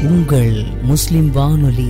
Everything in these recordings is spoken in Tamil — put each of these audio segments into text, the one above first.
உங்கள் முஸ்லிம் வானொலி.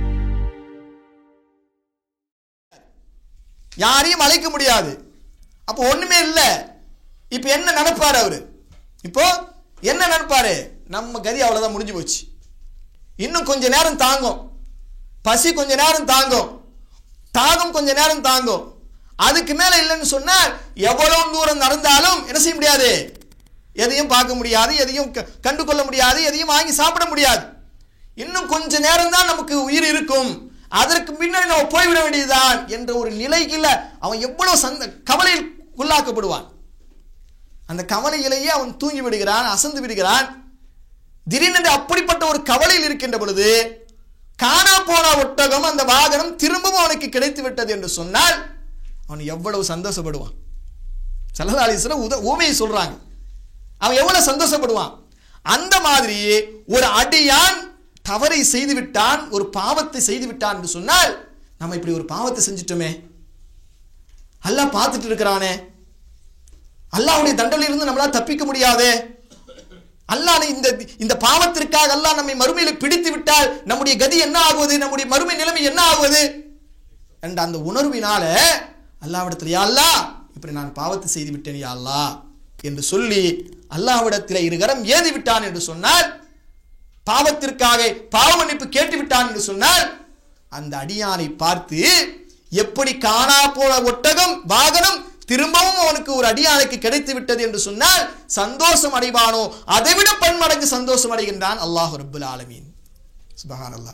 யாரையும் அழைக்க முடியாது. அப்போ ஒண்ணுமே இல்லை. இப்ப என்ன நினைப்பாரு அவரு? இப்போ என்ன நினைப்பாரு? நம்ம கதி அவ்வளவுதான், முடிஞ்சு போச்சு. இன்னும் கொஞ்ச நேரம் தாங்கும், பசி கொஞ்ச நேரம் தாங்கும், தாகம் கொஞ்ச நேரம் தாங்கும். அதுக்கு மேல இல்லைன்னு சொன்னால் எவ்வளவு தூரம் நடந்தாலும் என்ன செய்ய முடியாது? எதையும் பார்க்க முடியாது, எதையும் கண்டு கொள்ள முடியாது, எதையும் வாங்கி சாப்பிட முடியாது. இன்னும் கொஞ்ச நேரம் தான் நமக்கு உயிர் இருக்கும், அதற்கு பின்னாடி நம்ம போய்விட வேண்டியதுதான் என்ற ஒரு நிலையில அவன் எவ்வளவு கவலையில் உள்ளாக்கப்படுவான். அந்த கவலையிலேயே அவன் தூங்கி விடுகிறான், அசந்து விடுகிறான். திடீரென்று அப்படிப்பட்ட ஒரு கவலையில் இருக்கின்ற பொழுது காணா போன ஒட்டகம், அந்த வாகனம் திரும்பவும் அவனுக்கு கிடைத்து விட்டது என்று சொன்னால் அவன் எவ்வளவு சந்தோஷப்படுவான். ஸல்லல்லாஹு அலைஹி வஸல்லம் ஊமையை சொல்றாங்க, அவன் எவ்வளவு சந்தோஷப்படுவான். அந்த மாதிரி ஒரு அடியான் தவறை செய்து விட்டான், ஒரு பாவத்தை செய்து விட்டான் என்று சொன்னால், நம்ம இப்படி ஒரு பாவத்தை செஞ்சிட்டோமே, அல்லாஹ் பார்த்துட்டு இருக்கிறானே, அல்லாஹ்வுடைய தண்டனையிலிருந்து நம்மளால தப்பிக்க முடியாதே, அல்லாஹ் இந்த பாவத்திற்காக அல்லாஹ் நம்மை மறுமையில் பிடித்து விட்டால் நம்முடைய கதி என்ன ஆகுவது, நம்முடைய மறுமை நிலைமை என்ன ஆகுவது என்ற அந்த உணர்வினால அல்லாஹ்விடத்தில் யா அல்லாஹ் இப்படி நான் பாவத்தை செய்து விட்டேன் யா அல்லாஹ் என்று சொல்லி அல்லாஹ்விடத்தில் இருகரம் ஏதி விட்டான் என்று சொன்னால், பாவத்திற்காக பாவ மன்னிப்பு கேட்டு விட்டான் என்று சொன்னால், அந்த அடியானை பார்த்து எப்படி காணா போன ஒட்டகம் வாகனம் திரும்பவும் அவனுக்கு ஒரு அடியானுக்கு கிடைத்து விட்டது என்று சொன்னால் சந்தோஷம் அடைவானோ அதைவிட பன்மடங்கு சந்தோஷம் அடைகின்றான் அல்லாஹ் ரப்புல் ஆலமீன். சுப்ஹானல்லாஹ்.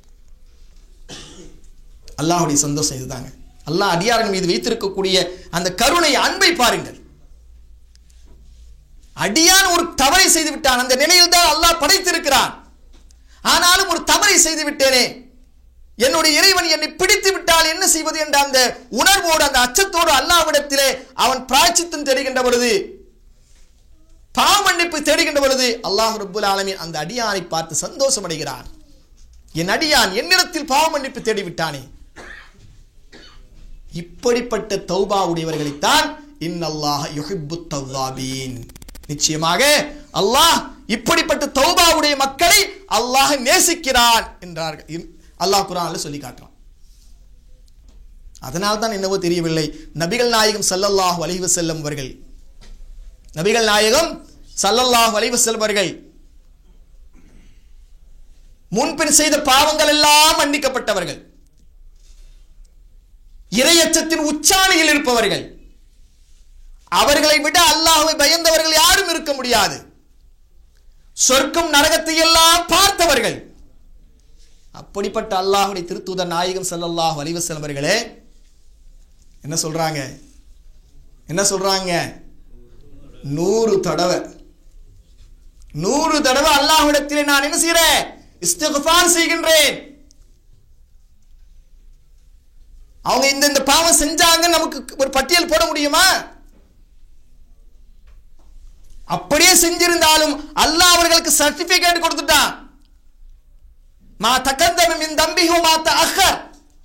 அல்லாஹ்வுடைய சந்தோஷம் இதுதாங்க. அல்லாஹ் அடியாரின் மீது வைத்திருக்கக்கூடிய அந்த கருணை, அன்பை பாருங்கள். அடியான் ஒரு தவறை செய்து விட்டான், அந்த நிலையில் தான் அல்லாஹ் படைத்திருக்கிறான். ஆனாலும் ஒரு தவறை செய்து விட்டேனே, என்னுடைய இறைவன் என்னை பிடித்து விட்டால் என்ன செய்வது என்ற அந்த உணர்வோடு, அந்த அச்சத்தோடு அல்லாஹ்விடத்திலே அவன் பிராயச்சித்தம் தேடுகின்ற பொழுது, பாவ மன்னிப்பு தேடுகின்ற பொழுது அல்லாஹ் ரப்புல் ஆலமீன் அந்த அடியானை பார்த்து சந்தோஷம் அடைகிறான். என் அடியான் என்னிடத்தில் பாவ மன்னிப்பு தேடிவிட்டானே. இப்படிப்பட்ட தௌபா உடையவர்களைத்தான் இன்னல்லாஹ யுஹிப்புத் தவ்வாபீன், நிச்சயமாக அல்லாஹ் இப்படிப்பட்ட தௌபாவுடைய மக்களை அல்லாஹ் நேசிக்கிறான் என்றார்கள். அல்லாஹ் குர்ஆன்ல சொல்லி காட்டுறான். அதனால் தான் என்னவோ தெரியவில்லை, நபிகள் நாயகம் ஸல்லல்லாஹு அலைஹி வஸல்லம் அவர்கள், நபிகள் நாயகம் ஸல்லல்லாஹு அலைஹி வஸல்லம் அவர்கள் முன்பின் செய்த பாவங்கள் எல்லாம் மன்னிக்கப்பட்டவர்கள், இறையச்சத்தின் உச்சாணியில் இருப்பவர்கள், அவர்களை விட அல்லாஹ்வை பயந்தவர்கள் யாரும் இருக்க முடியாது, சொர்க்கம் நரகத்தை எல்லாம் பார்த்தவர்கள். அப்படிப்பட்ட அல்லாஹ்வுடைய திருத்தூதர் நாயகம் ஸல்லல்லாஹு அலைஹி வஸல்லம் அவர்களே என்ன சொல்றாங்க? 100 தடவை அல்லாஹ்விடத்திலே நான் என்ன செய்கிறேன்? இஸ்திக்ஃபார் செய்கின்றேன். அவங்க இந்த பாவம் செஞ்சாங்க நமக்கு ஒரு பட்டியல் போட முடியுமா? அப்படியே செஞ்சிருந்தாலும் அல்லாஹ் அவர்களுக்கு சர்டிபிகேட் கொடுத்துட்டான். மா தகத்தம மின் தம்பிஹு மா தஅக்கர்,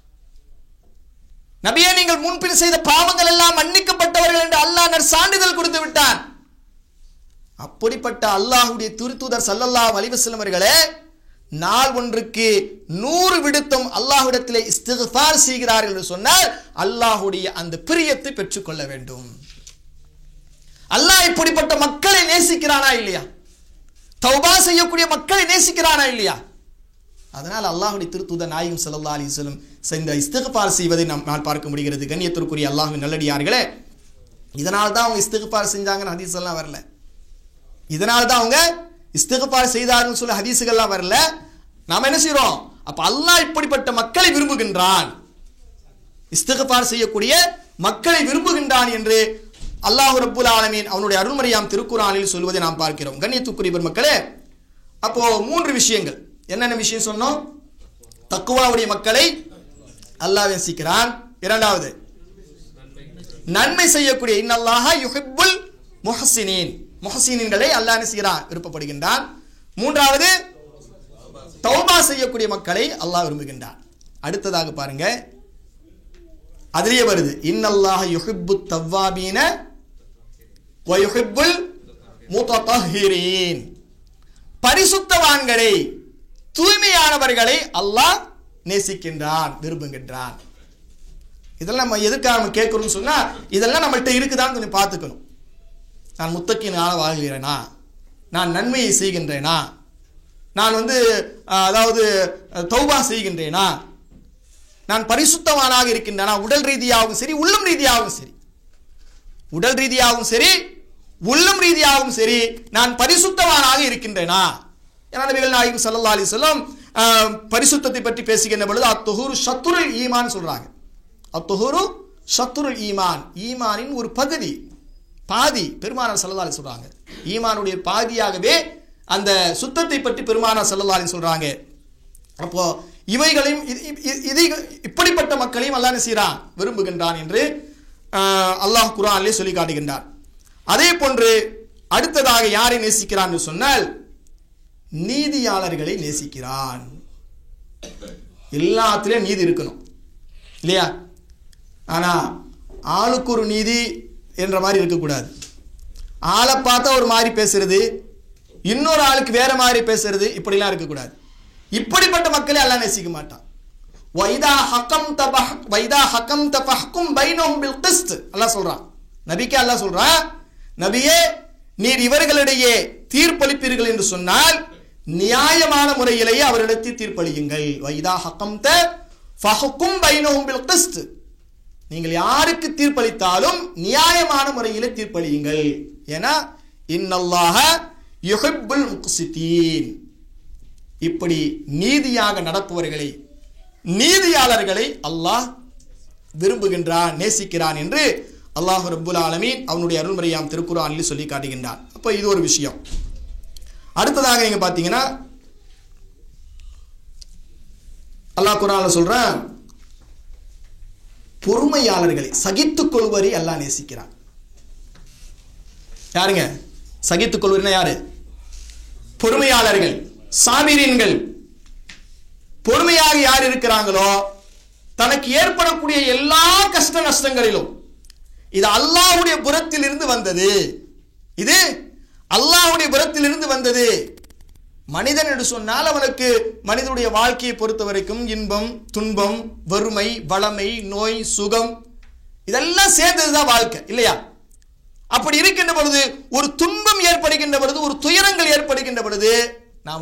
நபியே நீங்கள் முன்பின் செய்த பாவங்கள் எல்லாம் மன்னிக்கப்பட்டவர்கள் என்று அல்லாஹ் சான்றிதழ் கொடுத்து விட்டான். அப்படிப்பட்ட அல்லாஹ்வுடைய திருத்தூதர் ஸல்லல்லாஹு அலைஹி வஸல்லம் அவர்களே நாள் ஒன்றுக்கு 100 விடுத்தம் அல்லாஹ்விடத்திலே இஸ்திக்ஃபார் செய்கிறார்கள் என்று சொன்னால் அல்லாஹ்வுடைய அந்த பிரியத்தை பெற்றுக்கொள்ள வேண்டும். அல்லாஹ் இப்படிப்பட்ட மக்களை நேசிக்கிறானா இல்லையா? தௌபா செய்யக்கூடிய மக்களை நேசிக்கிறானா இல்லையா? அதனால் அல்லாஹ்வுடைய திருத்தூதர் நாயகம் ஸல்லல்லாஹு அலைஹி வஸல்லம் இந்த இஸ்திக்ஃபார் செய்வதை நாம் பார்க்க முடிகிறது. கண்ணியத்திற்குரிய அல்லாஹ்வின் நல்லடியார்களே, இதனால் தான் அவங்க இஸ்திக்ஃபார் செஞ்சாங்கன்னு ஹதீஸ் எல்லாம் வரல. இதனால் தான் அவங்க இஸ்திக்ஃபார் செய்தார்கள் சொல்ல ஹதீஸுகள்லாம் வரல. நாம என்ன செய்றோம்? அப்ப அல்லாஹ் இப்படிப்பட்ட மக்களை விரும்புகின்றான், இஸ்திக்ஃபார் செய்யக்கூடிய மக்களை விரும்புகின்றான் என்று அல்லாஹ் ரப்புல் ஆலமீன் அவனுடைய அருள்மறையாம் திருக்குர்ஆனில் சொல்வதை நாம் பார்க்கிறோம். கண்ணியத்துக்குரிய பெருமக்களே, அப்போ 3 விஷயங்கள். என்னென்ன விஷயம் சொன்னோம்? தக்வாவுடைய மக்களை அல்லாஹ் நேசிக்கிறான். இரண்டாவது, நன்மை செய்யக்கூடிய இன்னல்லாஹ யுஹிப்புல் முஹ்சினீன், முஹ்சினீன்களை அல்லாஹ் நேசிக்கிறான், விருப்பப்படுகின்றான். மூன்றாவது, தௌபா செய்யக்கூடிய மக்களை அல்லாஹ் விரும்புகின்றான். அடுத்ததாக பாருங்க, அதிலே வருது இன்னல்லாஹ யுஹிப்புத் தவ்வாபீன வ யுஹிப்புல் முத்தஹிரீன், பரிசுத்தவான்களை தூய்மையானவர்களை அல்லாஹ் நேசிக்கின்றான், விரும்புகின்றான். இதெல்லாம் நம்ம எதுக்காக கேட்கணும்னு சொன்னா, இதெல்லாம் நம்மள்கிட்ட இருக்குதான்னு கொஞ்சம் பார்த்துக்கணும். நான் முத்தக்கினால வாழ்கிறேனா, நான் நன்மையை செய்கின்றேனா, நான் அதாவது தௌபா செய்கின்றேனா, நான் பரிசுத்தவானாக இருக்கின்றேனா, உடல் ரீதியாகவும் சரி உள்ளம் ரீதியாகவும் சரி, உடல் ரீதியாகவும் சரி உள்ளம் ரீதியாகவும் சரி நான் பரிசுத்தவானாக இருக்கின்றேனா. ஏன்னா நபிகள் நாயகம் ஸல்லல்லாஹு அலைஹி வஸல்லம் பரிசுத்தத்தை பற்றி பேசுகின்ற பொழுது அத்துஹூரு ஷத்ருல் ஈமான் சொல்றாங்க. அத்துஹூரு ஷத்ருல் ஈமான், ஈமானின் ஒரு பகுதி, பாதி. பெருமானார் ஸல்லல்லாஹு அலைஹி சொல்றாங்க ஈமானுடைய பாதியாகவே அந்த சுத்தத்தை பற்றி பெருமானார் ஸல்லல்லாஹு அலைஹி சொல்றாங்க. அப்போ இவைகளையும் இப்படிப்பட்ட மக்களையும் அல்லாஹ் என்ன செய்றான், விரும்புகின்றான் என்று அல்லாஹ் குர்ஆனிலே சொல்லி காட்டுகின்றார். அதே போன்று அடுத்ததாக யாரை நேசிக்கிறான் என்று சொன்னால், நீதியாளர்களை நேசிக்கிறான். எல்லாத்திலையும் நீதி இருக்கணும் இல்லையா? ஆனா ஆளுக்கு ஒரு நீதி என்ற மாதிரி இருக்கக்கூடாது. ஆளை பார்த்தா ஒரு மாதிரி பேசுறது, இன்னொரு ஆளுக்கு வேற மாதிரி பேசுறது, இப்படிலாம் இருக்கக்கூடாது. இப்படிப்பட்ட மக்களை அல்லாஹ் நேசிக்க மாட்டான். வைதா ஹக்கம்த ஃபஹ்கும் பைனஹும் பில் கிஸ்த் அல்லாஹ் சொல்றான். நபிக்கு அல்லாஹ் சொல்றான், நபியே நீர் இவர்களிடையே தீர்ப்பளிப்பீர்கள் என்று சொன்னால் நியாயமான முறையிலேயே அவரிடத்தில் தீர்ப்பளியுங்கள். வைதா ஹக்கம்த ஃபஹ்கும் பைனஹும் பில் கிஸ்த், நீங்கள் யாருக்கு தீர்ப்பளித்தாலும் நியாயமான முறையிலே தீர்ப்பளியுங்கள். ஏன்னா இன்னல்லாஹ யுஹிப்புல் முக்ஸிதீன், இப்படி நீதியாக நடப்பவர்களை, நீதியாளர்களை அல்லாஹ் விரும்புகின்றான், நேசிக்கிறான் என்று அல்லாஹ் ரப்புல் ஆலமீன் அவனுடைய அருள்மறையாம் திருக்குர்ஆனில் சொல்லி காட்டுகின்றான். அப்போ இது ஒரு விஷயம். அடுத்ததாக நீங்க பார்த்தீங்கன்னா அல்லாஹ் குர்ஆனில் சொல்றான், பொறுமையாளர்களை, சகித்துக் கொள்வரை அல்லாஹ் நேசிக்கிறான். யாருங்க சகித்துக் கொள்வர்னா யாரு? பொறுமையாளர்கள், சாபிரீன்கள். பொறுமையாக யார் இருக்கிறாங்களோ தனக்கு ஏற்படக்கூடிய எல்லா கஷ்ட நஷ்டங்களிலும் இது அல்லாஹ்வுடைய புறத்தில் இருந்து வந்தது, இது அல்லாஹ்வுடைய புறத்தில் இருந்து வந்தது. மனிதன் என்று சொன்னால் அவனுக்கு மனிதனுடைய வாழ்க்கையை பொறுத்த வரைக்கும் இன்பம், துன்பம், வறுமை, வளமை, நோய், சுகம் இதெல்லாம் சேர்ந்ததுதான் வாழ்க்கை இல்லையா? அப்படி இருக்கின்ற பொழுது, ஒரு துன்பம் ஏற்படுகின்ற பொழுது, ஒரு துயரங்கள் ஏற்படுகின்ற பொழுது நாம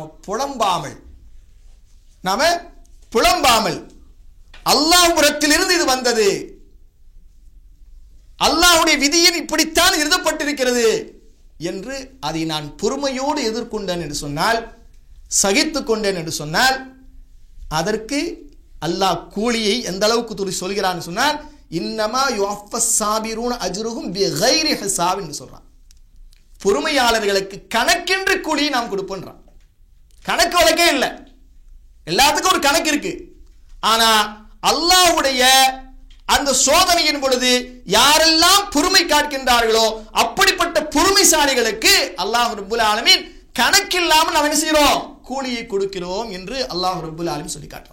புலம்பாமல் அல்லாஹ் புறத்திலிருந்து இது வந்தது, அல்லாஹ்வுடைய விதியில் இப்படித்தான் எழுதப்பட்டிருக்கிறது என்று அதை நான் பொறுமையோடு எதிர்கொண்டேன் என்று சொன்னால், சகித்துக் கொண்டேன் என்று சொன்னால், அதற்கு அல்லாஹ் கூலியை எந்த அளவுக்கு சொல்கிறான்னு சொன்னால், இன்னமா யுவஃபஸ் சாபிரூன அஜ்ருஹும் பிகைரி ஹிசாப் என்று சொல்றான். பொறுமையாளர்களுக்கு கணக்கின்றி கூலியை நாம் கொடுப்போன்றான். கணக்கு வழக்கே இல்லை, எல்லாத்துக்கும் ஒரு கணக்கு இருக்கு. ஆனா அல்லாஹ்வுடைய அந்த சோதனையின் பொழுது யாரெல்லாம் பொறுமை காட்கின்றார்களோ அப்படிப்பட்ட பொறுமைசாலிகளுக்கு அல்லாஹ் ரப்புல் ஆலமீன் கணக்கில்லாமல் நாம் என்ன செய்கிறோம், கூலியை கொடுக்கிறோம் என்று அல்லாஹ் ரப்புல் ஆலமீன் சொல்லி காட்டுறான்.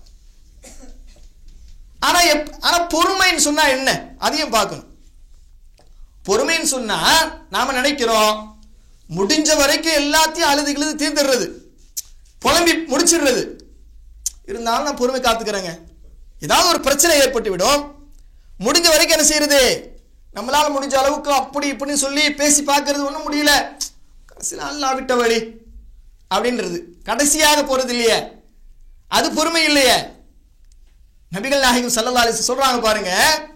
ஆனா பொறுமைன்னு சொன்னா என்ன, அதையும் பார்க்கணும். பொறுமைன்னு சொன்னா நாம நினைக்கிறோம் முடிஞ்ச வரைக்கும் எல்லாத்தையும் அழுது தீர்ந்துடுறது, புலம்பி முடிச்சிடுறது. இருந்தாலும் நான் பொறுமை காத்துக்கிறேங்க, ஏதாவது ஒரு பிரச்சனை ஏற்பட்டு விடும், முடிஞ்ச வரைக்கும் என்ன செய்யறது, நம்மளால முடிஞ்ச அளவுக்கு அப்படி இப்படின்னு சொல்லி பேசி பார்க்கறது, ஒன்றும் முடியல, கடைசியில் அல்லாஹ் விட்ட வழி அப்படின்றது, கடைசியாக போறது இல்லையே, அது பொறுமை இல்லையே. நபிகள் நாயகம் ஸல்லல்லாஹு அலைஹி வஸல்லம் சொல்றாங்க பாருங்க,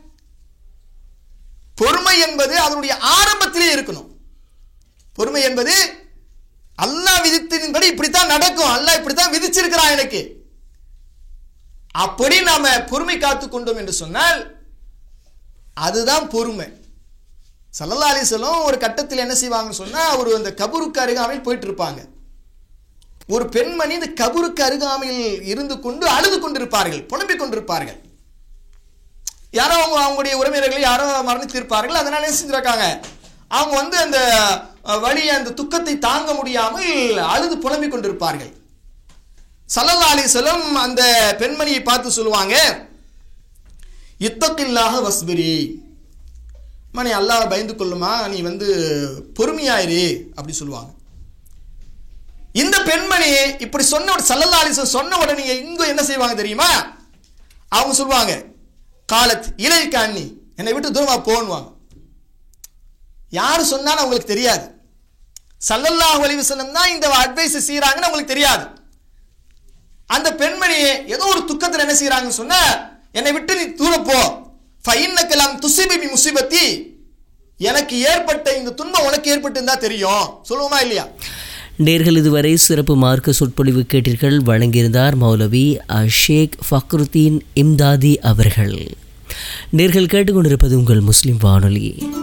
பொறுமை என்பது அதனுடைய ஆரம்பத்திலே இருக்கணும். பொறுமை என்பது அல்லாஹ் விதித்ததின்படி இப்படித்தான் நடக்கும், அல்லாஹ் இப்படித்தான் விதிச்சிருக்கிறான் எனக்கு, அப்படி நாம பொறுமை காத்துக் கொண்டோம் என்று சொன்னால் அதுதான் பொறுமை. ஸல்லல்லாஹு அலைஹி வஸல்லம் ஒரு கட்டத்தில் என்ன செய்வாங்கன்னு சொன்னா, ஒரு அந்த கபருக்கு அருகாமையில் போயிட்டு இருப்பாங்க. ஒரு பெண்மணி இந்த கபருக்கு அருகாமையில் இருந்து கொண்டு அழுது கொண்டிருப்பார்கள், புலம்பிக் கொண்டிருப்பார்கள். யாரோ அவங்களுடைய உறவினர்கள் யாரோ மரணித்திருப்பார்கள், அதனால என்ன செஞ்சிருக்காங்க, அவங்க அந்த வலியை, அந்த துக்கத்தை தாங்க முடியாமல் அழுது புலம்பிக் கொண்டிருப்பார்கள். ஸல்லல்லாஹு அலைஹி வஸல்லம் அந்த பெண்மணியை பார்த்து சொல்லுவாங்க, இத்தகில்லாஹ வஸ்பிரி, நீ அல்லாஹ்வை பயந்து கொள்ளுமா, நீ பொறுமையாயிரு அப்படி சொல்லுவாங்க. இந்த பெண்மணி இப்படி சொன்ன ஸல்லல்லாஹு அலைஹி வஸல்லம் சொன்ன உடனே இங்க என்ன செய்வாங்க தெரியுமா? அவங்க சொல்லுவாங்க, காலத் இலைக்க அன்னி, என்னை விட்டு தூரமா போன்னுவாங்க. யாரு சொன்னாலும் அவங்களுக்கு தெரியாது. ஸல்லல்லாஹு அலைஹி வஸல்லம் தான் இந்த அட்வைஸ் செய்யறாங்கன்னு அவங்களுக்கு தெரியாது. அந்த பெண்மணி ஏதோ ஒரு துக்கத்தில் என்ன செய்யறாங்கன்னு சொன்னா, என்னை விட்டு நீ தூர போ, ஃபஇன்னக லம் துஸிபி பி முஸிபத்தி, எனக்கு ஏற்பட்ட இந்த துன்பம் உனக்கு ஏற்பட்டிருந்தா தெரியும். சொல்லுவோமா இல்லையா? நேர்கள் இதுவரை சிறப்பு மார்க்க சொற்பொழிவு கேட்டீர்கள். வழங்கியிருந்தார் மௌலவி ஷேக் ஃபக்ருத்தீன் இம்தாதி அவர்கள். நேர்கள் கேட்டுக்கொண்டிருப்பது உங்கள் முஸ்லிம் வானொலி.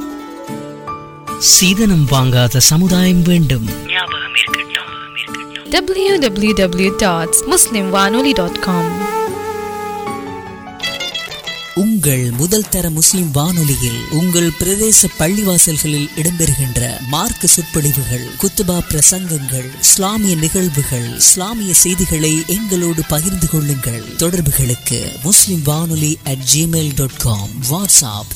சீதனம் வாங்காத சமுதாயம் வேண்டும், www.muslimwanoli.com. உங்கள் முதல் தர முஸ்லிம் வானொலியில் உங்கள் பிரதேச பள்ளிவாசல்களில் இடம்பெறுகின்ற மார்க்க சொற்பொழிவுகள், குத்துபா பிரசங்கங்கள், இஸ்லாமிய நிகழ்வுகள், இஸ்லாமிய செய்திகளை எங்களோடு பகிர்ந்து கொள்ளுங்கள். தொடர்புகளுக்கு muslimwanoli@gmail.com, வாட்ஸ்அப்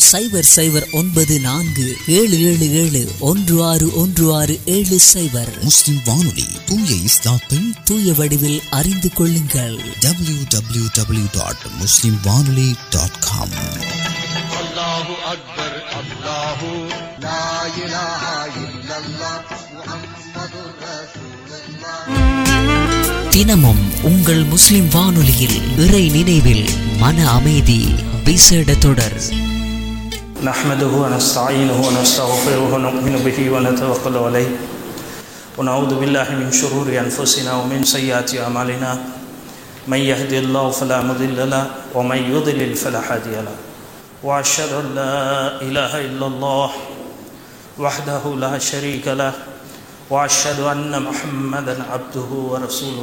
009477716167. முஸ்லிம் வானொலி, தூய இஸ்லாத்தை தூய வடிவில் அறிந்து கொள்ளுங்கள். www.muslimwanoli.com. அல்லாஹு அக்பர், அல்லாஹு லா இலாஹா இல்லல்லாஹ், முஹம்மதுர் ரசூலுல்லாஹ். தினமும் உங்கள் முஸ்லிம் வானொலியில் இறை நினைவில் மன அமைதி விசேட தொடர். نحمده ونستعينه ونستغفره ونؤمن به ونتوكل عليه ونعوذ بالله من شرور أنفسنا ومن سيئات أعمالنا من يهد الله فلا مضل له ومن يضلل فلا هادي له وأشهد أن لا إله إلا الله وحده لا شريك له وأشهد أن محمدا عبده ورسوله.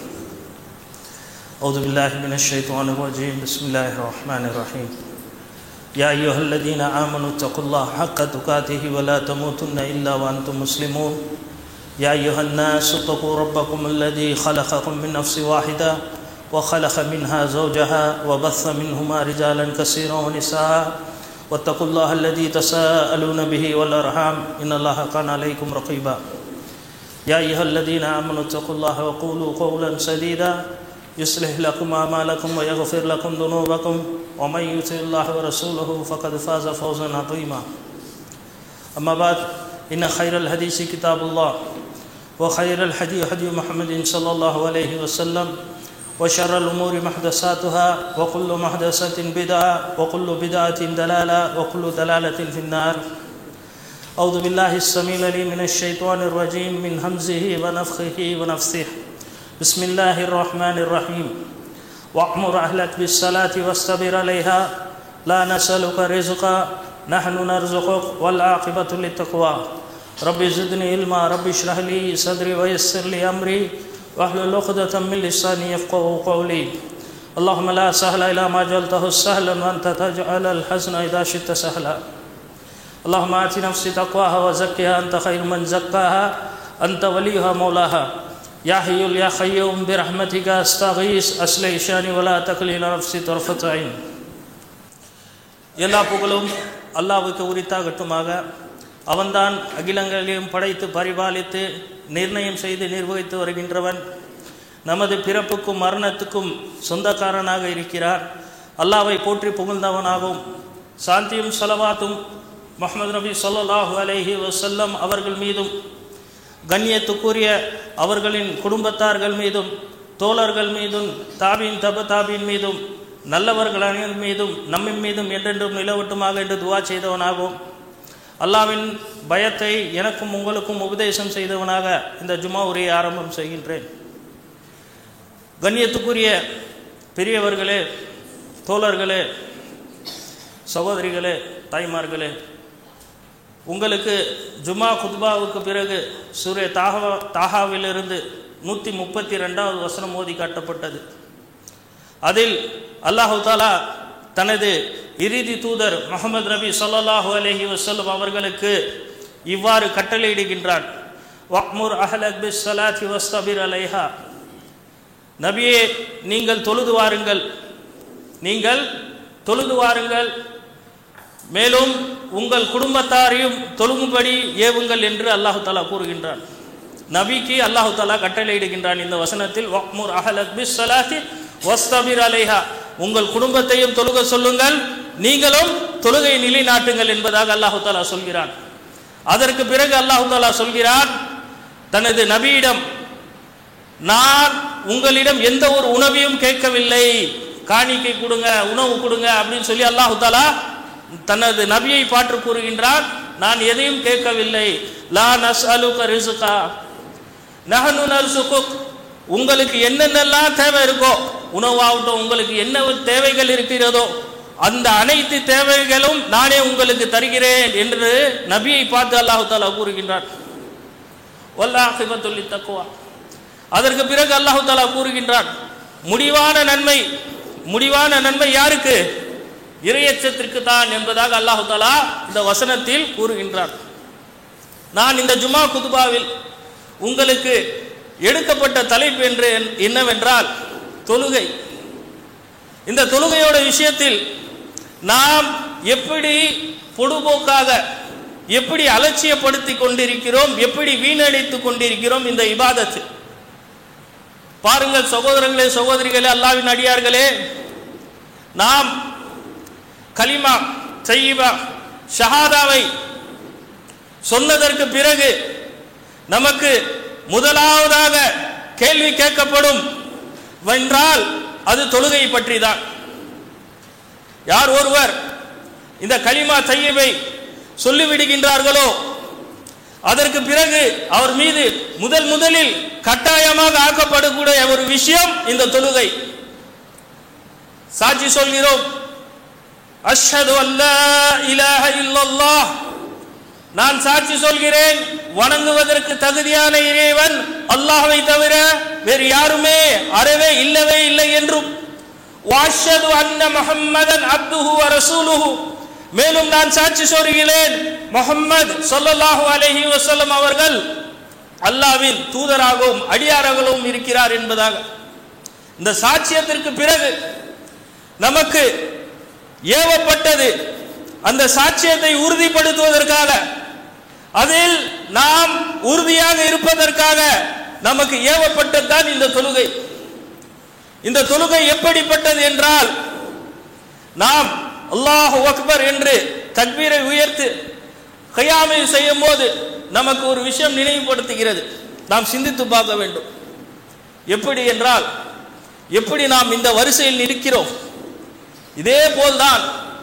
أعوذ بالله من الشيطان الرجيم. بسم الله الرحمن الرحيم. يا أيها الذين آمنوا اتقوا الله حق تقاته ولا تموتن إلا وأنتم مسلمون. يا أيها الناس اتقوا ربكم الذي خلقكم من نفس واحدة وخلق منها زوجها وبث منهما رجالا كثيرا ونساء واتقوا الله الذي تساءلون به والأرحام إن الله كان عليكم رقيبا. يا أيها الذين آمنوا اتقوا الله وقولوا قولا سديدا يصلح لكم أعمالكم ويغفر لكم ذنوبكم ومن يطع الله ورسوله فقد فاز فوزا عظيما. أما بعد إن خير الحديث كتاب الله وخير الهدي هدي محمد صلى الله عليه وسلم وشر الأمور محدثاتها وكل محدثة بدعة وكل بدعة ضلالة وكل ضلالة في النار. أعوذ بالله السميع العليم من الشيطان الرجيم من همزه ونفخه ونفثه. بسم الله الرحمن الرحيم. وأمر أهلك بالصلاة واصطبر عليها لا نسألك رزقا نحن نرزقك والعاقبة للتقوى. رب زدني علما رب اشرح لي صدري ويسر لي أمري واحلل عقدة من لساني يفقهوا قولي. اللهم لا سهل إلا ما جعلته سهلا وأنت تجعل الحزن إذا شئت سهلا. اللهم آت نفسي تقواها وزكها أنت خير من زكاها أنت وليها مولاها. يا حي يا قيوم برحمتك أستغيث أصلح شاني ولا تكلني إلى نفسي طرفة عين. எல்லா புகழும் அல்லாஹ்வுக்கு உரித்தாகட்டுமாக. அவன்தான் அகிலங்களையும் படைத்து பரிபாலித்து நிர்ணயம் செய்து நிர்வகித்து வருகின்றவன். நமது பிறப்புக்கும் மரணத்துக்கும் சொந்தக்காரனாக இருக்கிறார். அல்லாஹ்வை போற்றி புகழ்ந்தவனாகவும் சாந்தியும் ஸலவாத்தும் முஹம்மது நபி ஸல்லல்லாஹு அலைஹி வஸல்லம் அவர்கள் மீதும் கண்ணியத்துக்குரிய அவர்களின் குடும்பத்தார்கள் மீதும் தோழர்கள் மீதும் தாபீன் தாபீன் மீதும் நல்லவர்கள் அனைவர் மீதும் நம்மின் மீதும் என்றென்றும் நிலவட்டுமாக என்று துவா செய்தவனாகவும் அல்லாஹ்வின் பயத்தை எனக்கும் உங்களுக்கும் உபதேசம் செய்தவனாக இந்த ஜுமா உரையை ஆரம்பம் செய்கின்றேன். கண்ணியத்துக்குரிய பெரியவர்களே, தோழர்களே, சகோதரிகளே, தாய்மார்களே, உங்களுக்கு ஜுமா குத்பாவுக்கு பிறகு சூரே தாஹாவிலிருந்து 132வது வசனம் ஓதி காட்டப்பட்டது. அதில் அல்லாஹு தாலா தனது இறுதி தூதர் முஹம்மது நபி ஸல்லல்லாஹு அலைஹி வஸல்லம் அவர்களுக்கு இவ்வாறு கட்டளையிடுகின்றான். வஅ்முர் அஹ்லக் பிஸ்ஸலாத்தி வஸ்தபிர் அலைஹா. நபியே, நீங்கள் தொழுது வாருங்கள், நீங்கள் தொழுது வாருங்கள், மேலும் உங்கள் குடும்பத்தாரையும் தொழுகும்படி ஏவுங்கள் என்று அல்லாஹு தஆலா கூறுகின்றான். நபிக்கு அல்லாஹ் தஆலா கட்டளையிடுகின்றான் இந்த வசனத்தில், வக்முர் அஹலக் பிஸ்ஸலாத்தி வஸ்தபிர் அலைஹா, உங்கள் குடும்பத்தையும் தொழுக சொல்லுங்கள், நீங்களும் தொழுகை நிலைநாட்டுங்கள் என்பதாக அல்லாஹ் தஆலா சொல்கிறான். அதற்கு பிறகு அல்லாஹ் தஆலா சொல்கிறான் தனது நபியிடம், நான் உங்களிடம் எந்த ஒரு உணவையும் கேட்கவில்லை, காணிக்கை கொடுங்க, உணவு கொடுங்க அப்படின்னு சொல்லி அல்லாஹ் தஆலா தனது நபியை பார்த்து கூறுகின்றான், நான் எதையும் கேட்கவில்லை. லா நஸ்அலுக ரிஸ்கா நஹனு நர்சுகுக், உங்களுக்கு என்னென்னலாம் தேவை இருக்கோ, உணவாகட்டும், உங்களுக்கு என்ன தேவைகள் இருக்கிறதோ அந்த அனைத்து தேவைகளும் நானே உங்களுக்கு தருகிறேன் என்று நபியை பார்த்து அல்லாஹ் தஆலா கூறுகின்றான். வல்லாஹிபத்துல் தக்வா, அதற்கு பிறகு அல்லாஹ் தஆலா கூறுகின்றான், முடிவான நன்மை யாருக்கு? இறையச்சத்திற்கு தான் என்பதாக அல்லாஹ் தஆலா இந்த வசனத்தில் கூறுகின்றான். நான் இந்த ஜுமா குதுபாவில் உங்களுக்கு எடுக்கப்பட்ட தலைப்பு என்று என்னவென்றால் தொழுகை. இந்த தொழுகையோட விஷயத்தில் நாம் எப்படி பொடுபோக்காக, எப்படி அலட்சியப்படுத்தி கொண்டிருக்கிறோம், எப்படி வீணடித்து கொண்டிருக்கிறோம் இந்த இபாதத்து. பாருங்கள் சகோதரர்களே, சகோதரிகளே, அல்லாஹ்வின் அடியார்களே, நாம் கலிமா தய்யிபா ஷஹாதாவை சொன்னதற்கு பிறகு நமக்கு முதலாவதாக கேள்வி கேட்கப்படும் என்றால் அது தொழுகை பற்றி தான். யார் ஒருவர் இந்த கலிமா தய்யிபை சொல்லிவிடுகின்றார்களோ அதற்கு பிறகு அவர் மீது முதலில் கட்டாயமாக ஆக்கப்படக்கூடிய ஒரு விஷயம் இந்த தொழுகை. சாட்சி சொல்கிறோம், அஷ்ஹது அல்லா இலாஹ இல்லல்லாஹ், நான் சாட்சி சொல்கிறேன் வணங்குவதற்கு தகுதியான இறைவன் அல்லாஹ்வை தவிர வேறு யாருமே அறவே இல்லவே இல்லை என்றும், வஅஷ்ஹது அன்ன முஹம்மதன் அப்துஹு வ ரசூலுஹு, மேலும் நான் சாட்சி சொல்கிறேன் முஹம்மது ஸல்லல்லாஹு அலைஹி வஸல்லம் அவர்கள் அல்லாஹ்வின் தூதராகவும் அடியாராகவும் இருக்கிறார் என்பதாக. இந்த சாட்சியத்திற்கு பிறகு நமக்கு ஏவப்பட்டது அந்த சாட்சியத்தை உறுதிப்படுத்துவதற்காக, அதில் நாம் உறுதியாக இருப்பதற்காக நமக்கு ஏவப்பட்டதுதான் இந்த தொழுகை. இந்த தொழுகை எப்படிப்பட்டது என்றால், நாம் அல்லாஹு அக்பர் என்று தக்பீரை உயர்த்து கியாமை செய்யும் போது நமக்கு ஒரு விஷயம் நினைவுபடுத்துகிறது. நாம் சிந்தித்து பார்க்க வேண்டும். எப்படி என்றால், எப்படி நாம் இந்த வரிசையில் நிற்கிறோம், இதே போல்தான்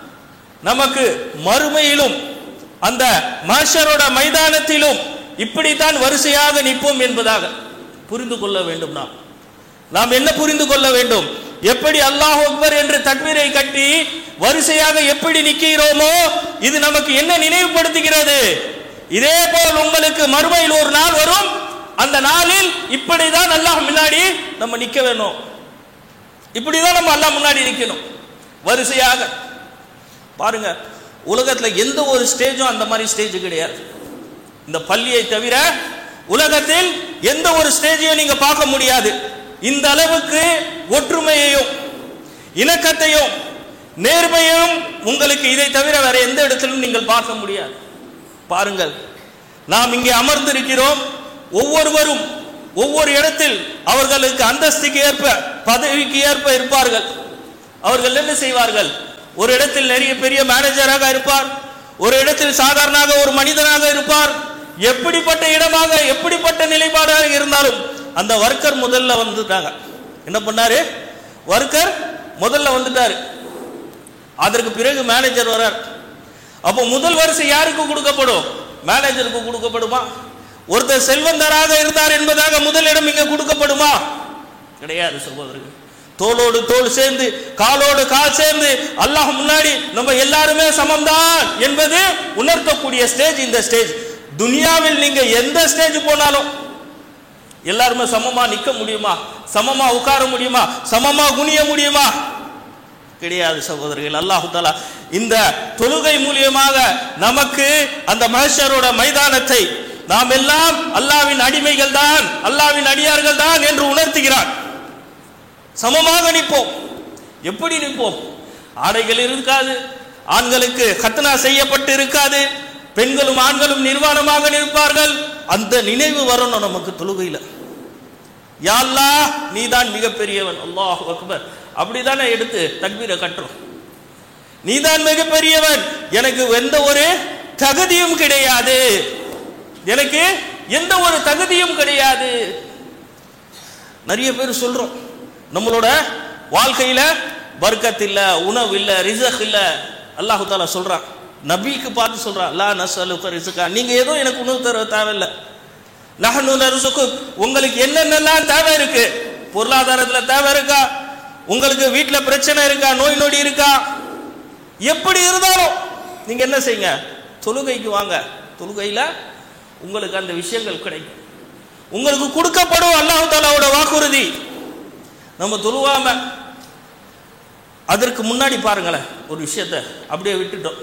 நமக்கு மறுமையிலும் அந்த மஹ்ஷரோட மைதானத்திலும் இப்படித்தான் வரிசையாக நிற்போம் என்பதாக புரிந்து கொள்ள வேண்டும். நாம் என்ன புரிந்து கொள்ள வேண்டும்? எப்படி அல்லாஹ் அக்பர் என்று தக்பீரை கட்டி வரிசையாக எப்படி நிற்கிறோமோ இது நமக்கு என்ன நினைவுபடுத்துகிறது? இதே போல் உங்களுக்கு மறுமையில் ஒரு நாள் வரும், அந்த நாளில் இப்படிதான் அல்லாஹ் முன்னாடி நம்ம நிற்க வேணும், இப்படிதான் நம்ம அல்லாஹ் முன்னாடி நிற்கணும் வரிசையாக. பாருங்க, உலகத்துல எந்த ஒரு ஸ்டேஜும் அந்த மாதிரி ஸ்டேஜ் கிடையாது. இந்த பள்ளியை தவிர உலகத்தில் எந்த ஒரு ஸ்டேஜையும் நீங்க பார்க்க முடியாது. இந்த அளவுக்கு ஒற்றுமையையும் இணக்கத்தையும் நேர்மையையும் உங்களுக்கு இதை தவிர வேற எந்த இடத்திலும் நீங்கள் பார்க்க முடியாது. பாருங்கள், நாம் இங்கே அமர்ந்திருக்கிறோம், ஒவ்வொருவரும் ஒவ்வொரு இடத்தில் அவர்களுக்கு அந்தஸ்துக்கு ஏற்ப பதவிக்கு ஏற்ப இருப்பார்கள். அவர்கள் என்ன செய்வார்கள்? ஒரு இடத்தில் நிறைய பெரிய மேனேஜராக இருப்பார், ஒரு இடத்தில் சாதாரணமாக ஒரு மனிதனாக இருப்பார். எப்படிப்பட்ட இடமாக எப்படிப்பட்ட நிலைப்பாடாக இருந்தாலும் அந்த வர்க்கர் முதல்ல வந்துட்டாங்க. என்ன பண்ணாரு? வர்க்கர் முதல்ல வந்துட்டாரு. அதற்கு பிறகு மேனேஜர் வரார். அப்போ முதல் வரிசை யாருக்கு கொடுக்கப்படும்? மேனேஜருக்கு கொடுக்கப்படுமா? ஒருத்தர் செல்வந்தராக இருந்தார் என்பதாக முதலிடம் இங்க கொடுக்கப்படுமா? கிடையாது சகோதரர்கள். தோளோடு தோள் சேர்ந்து காலோடு கால் சேர்ந்து அல்லாஹ் முன்னாடி நம்ம எல்லாருமே சமம்தான் என்பது உணர்த்தக்கூடிய ஸ்டேஜ் இந்த ஸ்டேஜ். துனியாவில் நீங்க எந்த ஸ்டேஜ் போனாலும் எல்லாருமே சமமா நிக்க முடியுமா? சமமா உட்கார முடியுமா? சமமா குனிய முடியுமா? கிடையாது சகோதரர்கள். அல்லாஹ் தஆலா இந்த தொழுகை மூலியமாக நமக்கு அந்த மஹ்ஷரோட மைதானத்தை நாம் எல்லாம் அல்லாஹ்வின் அடிமைகள் தான், அல்லாஹ்வின் அடியார்கள் தான் என்று உணர்த்துகிறார். சமமாக நிற்போம். எப்படி நிற்போம்? ஆடைகள் இருக்காது, ஆண்களுக்கு கத்னா செய்யப்பட்டு இருக்காது, பெண்களும் ஆண்களும் நிர்வாணமாக நிற்பார்கள். அந்த நினைவு வரணும் நமக்கு தொழுகையில. யா அல்லாஹ் நீதான் மிகப்பெரியவன், அல்லாஹு அக்பர் அப்படிதானே எடுத்து தக்பீரை கட்டுறோம். நீதான் மிகப்பெரியவன், எனக்கு எந்த ஒரு தகுதியும் கிடையாது, எனக்கு எந்த ஒரு தகுதியும் கிடையாது. நிறைய பேர் சொல்றோம் நம்மளோட வாழ்க்கையில பர்க்கத் இல்ல, உணவு இல்ல, ரிஸ்க் இல்ல. அல்லாஹ் தஆலா சொல்றான், நபிக்கு பார்த்து சொல்றான், லா நஸ்அலுக ரிஸ்கா, நீங்க ஏதோ எனக்கு உணவு தர தேவையில்லை, நஹ்னு நர்சுக்கு, உங்களுக்கு என்னென்னலாம் தேவை இருக்கு, பொருளாதாரத்துல தேவை இருக்கா, உங்களுக்கு வீட்டுல பிரச்சனை இருக்கா, நோய் நொடி இருக்கா, எப்படி இருந்தாலும் நீங்க என்ன செய்யுங்க, தொழுகைக்கு வாங்க. தொழுகையில உங்களுக்கு அந்த விஷயங்கள் கிடைக்கும், உங்களுக்கு கொடுக்கப்படும். அல்லாஹ் தஆலாவோட வாக்குறுதி. நம்ம தொழுவாம அதற்கு முன்னாடி பாருங்களேன், ஒரு விஷயத்தை அப்படியே விட்டுட்டோம்.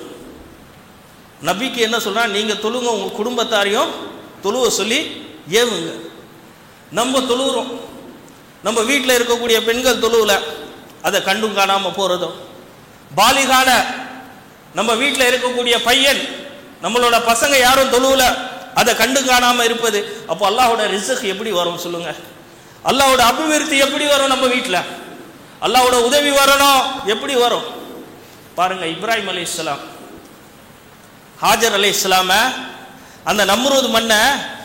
நபிக்கு என்ன சொல்றான், நீங்க தொழுங்க, உங்க குடும்பத்தாரையும் தொழுவ சொல்லி ஏவுங்க. நம்ம தொழுகிறோம், நம்ம வீட்டில் இருக்கக்கூடிய பெண்கள் தொழுவல, அதை கண்டும் காணாம போறதும், பாலிகான நம்ம வீட்டில் இருக்கக்கூடிய பையன், நம்மளோட பசங்க யாரும் தொழுவல, அதை கண்டு காணாம இருப்பது. அப்போ அல்லாஹோட ரிஸ்க் எப்படி வரும் சொல்லுங்க? அல்லாஹோட அபிவிருத்தி எப்படி வரும்? நம்ம வீட்டில் அல்லாஹோட உதவி வரணும், எப்படி வரும் பாருங்க. இப்ராஹிம் அலைஹிஸ்ஸலாம், ஹாஜர் அலைஹிஸ்ஸலாம அந்த நம்ரூத் மண்ணை,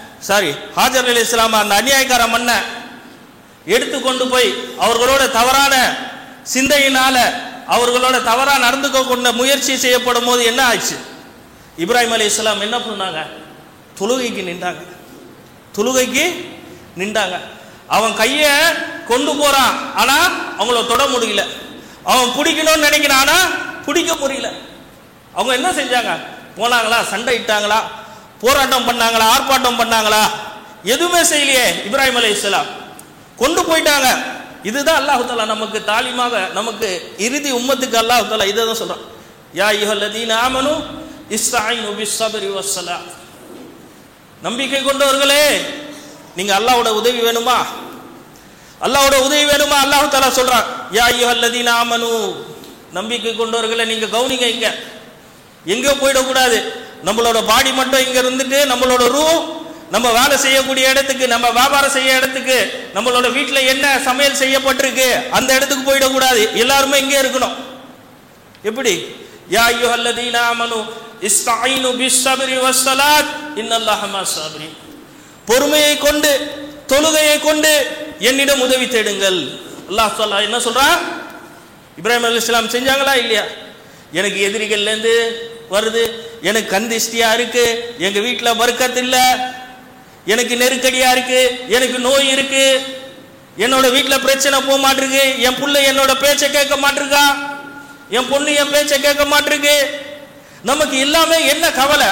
ஹாஜர் அலைஹிஸ்ஸலாம அந்த அநியாயக்கார மண்ணை எடுத்துக்கொண்டு போய் அவர்களோட தவறான சிந்தையினால அவர்களோட தவறா நடந்துக்க கொண்ட முயற்சி செய்யப்படும் போது என்ன ஆச்சு? இப்ராஹிம் அலைஹிஸ்ஸலாம் என்ன பண்ணாங்க? தொழுகைக்கு நின்றாங்க. தொழுகைக்கு நின்றாங்க. அவன் கைய கொண்டு போறான், ஆனா அவங்கள தொட முடியல. அவன் பிடிக்கணும்னு நினைக்கிறான், ஆனா பிடிக்க முடியல. அவங்க என்ன செஞ்சாங்க? போனாங்களா, சண்டை இட்டாங்களா, போராட்டம் பண்ணாங்களா, ஆர்ப்பாட்டம் பண்ணாங்களா? எதுவுமே செய்யலையே. இப்ராஹிம் அலைஹிஸ்ஸலாம் கொண்டு போயிட்டாங்க. இதுதான் அல்லாஹ் தஆலா நமக்கு தாலிமாக, நமக்கு இறுதி உம்மத்துக்கு அல்லாஹ் தஆலா இதை தான் சொல்றான், யா அய்யுஹல்லதீன ஆமனு இஸ்தஈனு பிஸ்ஸப்ரி வஸ்ஸலாத். நம்பிக்கை கொண்டவர்களே, நீங்க அல்லாஹ்வோட உதவி வேணுமா? அல்லாஹ்வோட உதவி வேணுமா? அல்லாஹ் தஆலா சொல்றான், யா அய்யுஹல்லதீன ஆமனு, நம்பிக்கை கொண்டவர்களே நீங்க கவனிங்க, இங்க எங்க போயிடக்கூடாது. நம்மளோட பாடி மட்டும் இங்க இருந்துட்டு நம்மளோட ரூ நம்ம வேலை செய்யக்கூடிய இடத்துக்கு, நம்ம வியாபாரம் செய்ய இடத்துக்கு, நம்மளோட வீட்டுல என்ன சமையல் செய்யப்பட்டிருக்கு அந்த இடத்துக்கு போயிடக்கூடாது. எல்லாருமே இங்கே இருக்கணும். எப்படி? யா அய்யுஹல்லதீன ஆமனு இஸ்தஈனு பிஸ்ஸப்ரி வஸ்ஸலாத் இன்னல்லாஹ மஸ்ஸாபிரீன். பொறுமையை கொண்டு, தொழுகையை கொண்டு என்னிடம் உதவி தேடுங்கள். அல்லாஹ் தஆலா என்ன சொல்றான்? இப்ராஹிம் அலைஹிஸ்ஸலாம் செஞ்சாங்களா இல்லையா? எனக்கு எதிரிகள்ல இருந்து வருது, எனக்கு கந்திஷ்டியா இருக்கு, எங்க வீட்டுல பர்க்கத் இல்ல, எனக்கு நெருக்கடியா இருக்கு, எனக்கு நோய் இருக்கு, என்னோட வீட்டுல பிரச்சனை போக மாட்டிருக்கு, என் புள்ள என்னோட பேச்சை கேட்க மாட்டிருக்கா, என் பொண்ணு என் பேச்சை கேட்க மாட்டிருக்கு. நமக்கு எல்லாமே என்ன கவலை?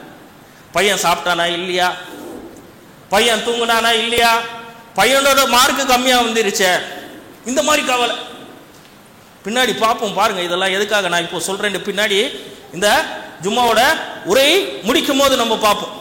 பையன் சாப்பிட்டானா இல்லையா, பையன் தூங்குனானா இல்லையா, பையனோட மார்க்கு கம்மியா வந்துருச்சே, இந்த மாதிரி கவலை. பின்னாடி பார்ப்போம் பாருங்க, இதெல்லாம் எதுக்காக நான் இப்போ சொல்றேன். பின்னாடி இந்த ஜும்மாவோட உரை முடிக்கும் போது நம்ம பார்ப்போம்.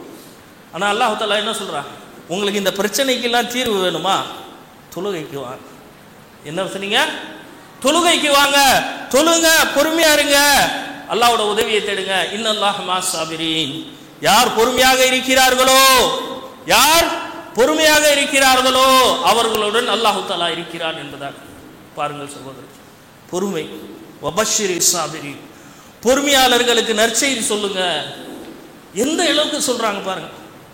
ஆனா அல்லாஹ் தஆலா என்ன சொல்றான்? உங்களுக்கு இந்த பிரச்சனைக்கெல்லாம் தீர்வு வேணுமா? தொழுகைக்கு வாங்க. என்ன சொன்னீங்க? தொழுகைக்கு வாங்க, தொழுங்க, பொறுமையா இருங்க, அல்லாஹ்வோட உதவியை தேடுங்க. இன்னல்லாஹ மஸ்ஸாபிரீன். யார் பொறுமையாக இருக்கிறார்களோ, யார் பொறுமையாக இருக்கிறார்களோ அவர்களுடன் அல்லாஹ் தஆலா இருக்கிறான் என்பதாக பாருங்கள் சகோதரர். பொறுமை. வபஷ்ஷிரி ஸாபிரீன். பொறுமையாளர்களுக்கு நற்செய்தி சொல்லுங்க. எந்த அளவுக்கு சொல்றாங்க பாருங்க.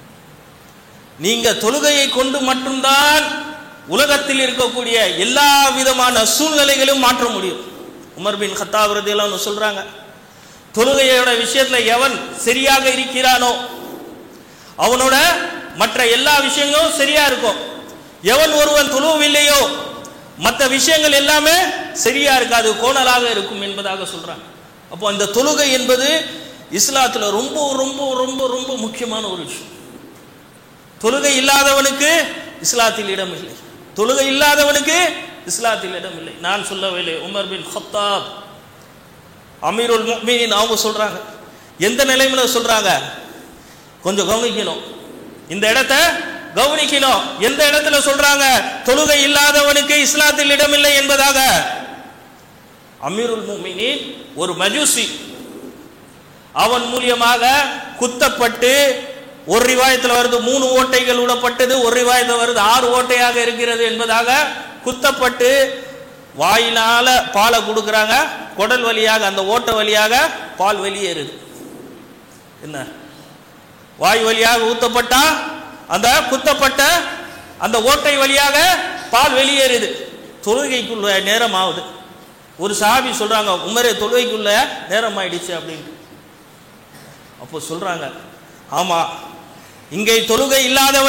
நீங்க தொழுகையை கொண்டு மட்டும்தான் உலகத்தில் இருக்கக்கூடிய எல்லா விதமான சூழ்நிலைகளும் மாற்ற முடியும். உமர் பின் கத்தாப் ரலியல்லாஹு அன்ஹு சொல்றாங்க, தொழுகையோட விஷயத்துல எவன் சரியாக இருக்கிறானோ அவனோட மற்ற எல்லா விஷயங்களும் சரியா இருக்கும். எவன் ஒருவன் தொழுவவில்லையோ மற்ற விஷயங்கள் எல்லாமே சரியா இருக்காது, கோணலாக இருக்கும் என்பதாக சொல்றாங்க. அப்போ அந்த தொழுகை என்பது இஸ்லாத்துல ரொம்ப ரொம்ப ரொம்ப ரொம்ப முக்கியமான ஒரு விஷயம். தொழுகை இல்லாதவனுக்கு இஸ்லாத்தில் இடம் இல்லை, தொழுகை இல்லாதவனுக்கு இஸ்லாத்தில் இடம் இல்லை. நான் சொல்லவில்லை, உமர் பின் கத்தாப் அமீருல் முஃமினீன் அவங்க சொல்றாங்க. எந்த நிலைமையில சொல்றாங்க? கொஞ்சம் கவனிக்கணும், இந்த இடத்த கவனிக்கணும். எந்த இடத்துல சொல்றாங்க தொழுகை இல்லாதவனுக்கு இஸ்லாத்தில் இடமில்லை என்பதாக? அமீருல் முஃமினீன் ஒரு மஜூசி, அவன் மூலியமாக குத்தப்பட்டு, ஒரு ரிவாயத்தில் வருது 3 ஓட்டைகள் விடப்பட்டது, ஒரு ரிவாயத்தில் வருது 6 ஓட்டையாக இருக்கிறது என்பதாக குத்தப்பட்டு வாயினால பாலை கொடுக்குறாங்க. குடல் வழியாக அந்த ஓட்டை வழியாக பால் வெளியேறுது. என்ன, வாய் வழியாக ஊத்தப்பட்டா அந்த குத்தப்பட்ட அந்த ஓட்டை வழியாக பால் வெளியேறுது. தொழுகைக்குள்ள நேரம் ஆகுது. ஒரு சஹாபி சொல்றாங்க, உமரே தொழுகைக்குள்ள நேரம் ஆயிடுச்சு அப்படின்ட்டு. அப்போ சொல்றாங்க, ஆமா, இங்கே தொழுகை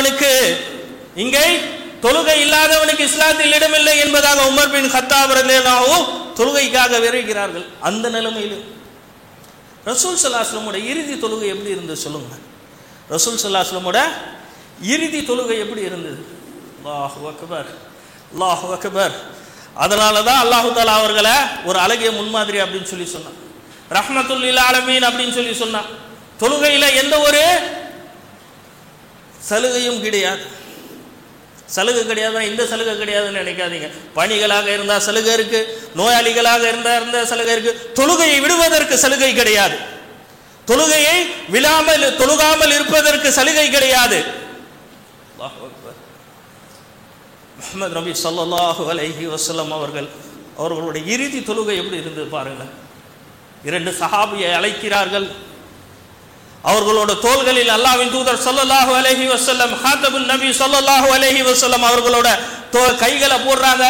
இல்லாதவனுக்கு இஸ்லாத்தில் இடமில்லை என்பதாக உமர் பின் கத்தாப் ரலியல்லாஹு தொழுகைக்காக விரைகிறார்கள். அந்த நிலைமையில் ரசூல் ஸல்லல்லாஹு அலைஹி வஸல்லம் இறுதி தொழுகை எப்படி இருந்தது சொல்லுங்க. ரசூல் ஸல்லல்லாஹு அலைஹி வஸல்லம் இறுதி தொழுகை எப்படி இருந்தது? அல்லாஹு அக்பர், அல்லாஹு அக்பர். அதனால தான் அல்லாஹு தஆலா அவர்களை ஒரு அழகிய முன்மாதிரி அப்படின்னு சொல்லி சொன்னான். ரஹ்மத்துல் லில் ஆலமீன் அப்படின்னு சொல்லி சொன்னான். தொழுகையில எந்த ஒரு சலுகையும் கிடையாது. சலுகை கிடையாதுன்னா இந்த சலுகை கிடையாதுன்னு நினைக்காதீங்க. பணிகளாக இருந்தால் சலுகை இருக்கு, நோயாளிகளாக இருந்த சலுகை இருக்கு. தொழுகையை விடுவதற்கு சலுகை கிடையாது. தொழுகையை தொழுகாமல் இருப்பதற்கு சலுகை கிடையாது. முஹம்மது நபி ஸல்லல்லாஹு அலைஹி வஸல்லம் அவர்களுடைய இறுதி தொழுகை எப்படி இருந்தது பாருங்க. 2 சஹாபியை அழைக்கிறார்கள். அவர்களோட தோள்களில் அல்லாஹ்வின் தூதர் ஸல்லல்லாஹு அலைஹி வஸல்லம், ஹாத்தபுன் நபி ஸல்லல்லாஹு அலைஹி வஸல்லம் அவர்களோட கைகளை போடுறாங்க.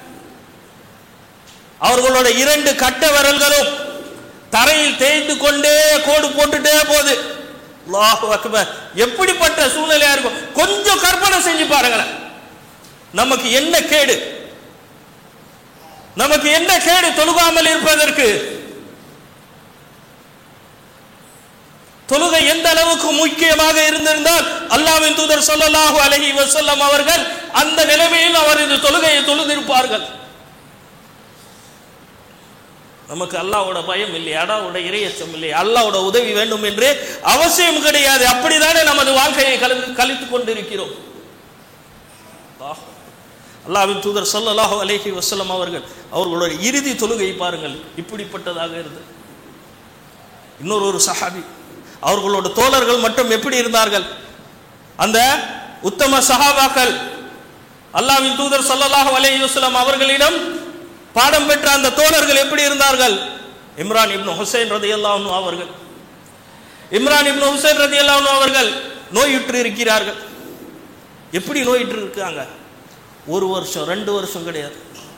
அவர்களோட 2 கட்ட விரல்களும் தரையில் தேய்ந்து கொண்டே கோடு போட்டுட்டே போகுது. அல்லாஹு அக்பர். எப்படிப்பட்ட சூழ்நிலையா இருக்கும் கொஞ்சம் கற்பனை செஞ்சு பாருங்களேன். நமக்கு என்ன கேடு தொழுகாமல் இருப்பதற்கு? தொழுகை எந்த அளவுக்கு முக்கியமாக இருந்திருந்தால் அல்லாஹ்வின் தூதர் ஸல்லல்லாஹு அலைஹி வஸல்லம் அவர்கள் அந்த நிலைமையில் அவரது தொழுகையை தொழுதிருப்பார்கள். நமக்கு அல்லாஹ்வோட பயம் இல்லை, அல்லாஹ்வோட இறையச்சம் இல்லை, அல்லாஹ்வோட உதவி வேண்டும் என்று அவசியம் கிடையாது. அப்படித்தானே நமது வாழ்க்கையை கழித்துக் கொண்டிருக்கிறோம். அல்லாஹ்வின் தூதர் ஸல்லல்லாஹு அலைஹி வஸல்லம் அவர்களுடைய இறுதி தொழுகை பாருங்கள், இப்படிப்பட்டதாக இருந்தது. இன்னொரு சஹாபி, அவர்களோட தோழர்கள் மட்டும் எப்படி இருந்தார்கள்? அந்த உத்தம சஹாபாக்கள் அல்லாஹ்வின் தூதர் ஸல்லல்லாஹு அலைஹி வஸல்லம் அவர்களிடம் பாடம் பெற்ற அந்த தோழர்கள் எப்படி இருந்தார்கள்? இம்ரான் இப்னு ஹுசைன் ரலியல்லாஹு அன்ஹு அவர்கள் நோயுற்று இருக்கிறார்கள். எப்படி நோயுற்று இருக்காங்க? 1 வருஷம் 2 வருஷம் கிடையாது,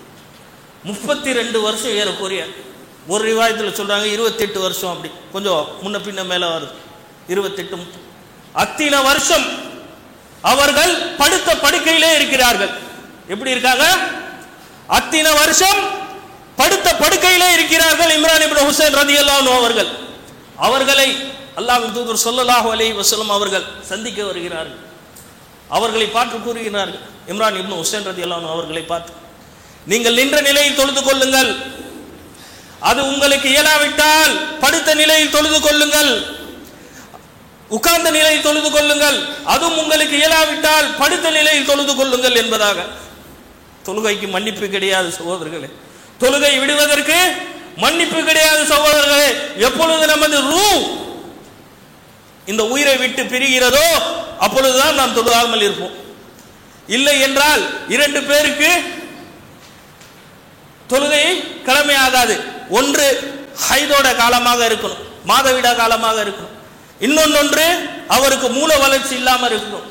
32 வருஷம் ஏறக்குறைய. ஒரு ரிவாயத்தில் சொல்றாங்க 28 வருஷம், அப்படி கொஞ்சம் முன்ன பின்ன மேல வருது. 28 அத்தனை வருஷம் அவர்கள் படுத்த படுக்கையிலே இருக்கிறார்கள். எப்படி இருக்காங்க? அத்தனை வருஷம் படுத்த படுக்கையிலே இருக்கிறார்கள். இம்ரான் இப்னு ஹுசைன் ரலியல்லாஹு அன்ஹு அவர்களை அல்லாஹ்வின் தூதர் ஸல்லல்லாஹு அலைஹி வஸல்லம் அவர்கள் சந்திக்க வருகிறார்கள். அவர்களை பார்த்து கூறுகிறார்கள், இம்ரான் இப்னு ஹுசைன் ரலியல்லாஹு அன்ஹு அவர்களை பார்த்து, நீங்கள் நின்ற நிலையில் தொழுது கொள்ளுங்கள், அது உங்களுக்கு இயலாவிட்டால் படுத்த நிலையில் தொழுது கொள்ளுங்கள், உட்கார்ந்த நிலையில் தொழுது கொள்ளுங்கள், அதுவும் உங்களுக்கு இயலாவிட்டால் படுத்த நிலையில் தொழுது கொள்ளுங்கள் என்பதாக. தொழுகைக்கு மன்னிப்பு கிடையாது சகோதரர்களே. தொழுகை விடுவதற்கு மன்னிப்பு கிடையாது சகோதரர்களே. எப்பொழுது நமது ரூஹ் இந்த உயிரை விட்டு பிரிகிறதோ அப்பொழுதுதான் நாம் தொழுகாமல் இருப்போம். இல்லை என்றால் 2 பேருக்கு தொழுகை கடமையாகாது. ஒன்று ஹைதோட காலமாக இருக்கணும், மாதவிடா காலமாக இருக்கணும். இன்னொன்று அவருக்கு மூல வளர்ச்சி இல்லாமல் இருக்கணும்,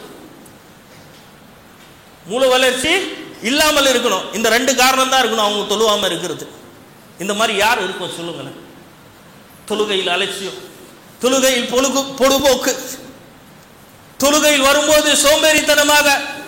மூல வளர்ச்சி இல்லாமல் இருக்கணும். இந்த 2 காரணம் தான் இருக்கணும் அவங்க தொழுவாம இருக்கிறது. இந்த மாதிரி யார் இருக்கும் சொல்லுங்களேன்? தொழுகையில் அலட்சியம், தொழுகையில் பொழுதுபோக்கு, தொழுகையில் வரும்போது சோம்பேறித்தனமாக